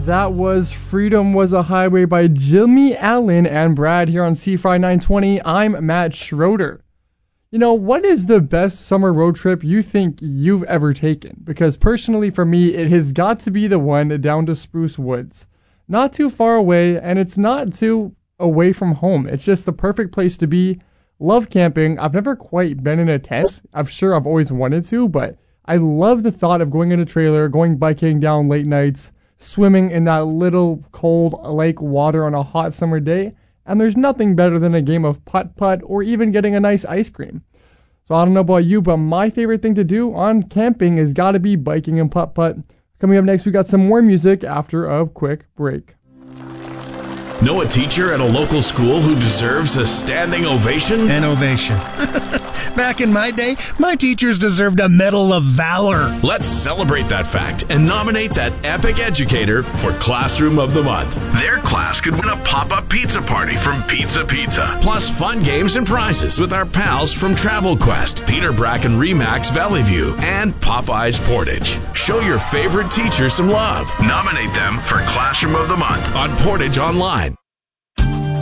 That was Freedom Was a Highway by Jimmy Allen and Brad here on C-Fry 920. I'm Matt Schroeder. You know, what is the best summer road trip you think you've ever taken? Because personally for me, it has got to be the one down to Spruce Woods. Not too far away, and it's not too away from home. It's just the perfect place to be. Love camping. I've never quite been in a tent. I'm sure I've always wanted to, but I love the thought of going in a trailer, going biking down late nights, swimming in that little cold lake water on a hot summer day, and there's nothing better than a game of putt-putt or even getting a nice ice cream. So I don't know about you, but my favorite thing to do on camping has got to be biking and putt-putt. Coming up next, we got some more music after a quick break. Know a teacher at a local school who deserves a standing ovation? An ovation. Back in my day, my teachers deserved a Medal of Valor. Let's celebrate that fact and nominate that epic educator for Classroom of the Month. Their class could win a pop-up pizza party from Pizza Pizza. Plus fun games and prizes with our pals from Travel Quest, Peter Bracken Remax Valley View, and Popeyes Portage. Show your favorite teacher some love. Nominate them for Classroom of the Month on Portage Online.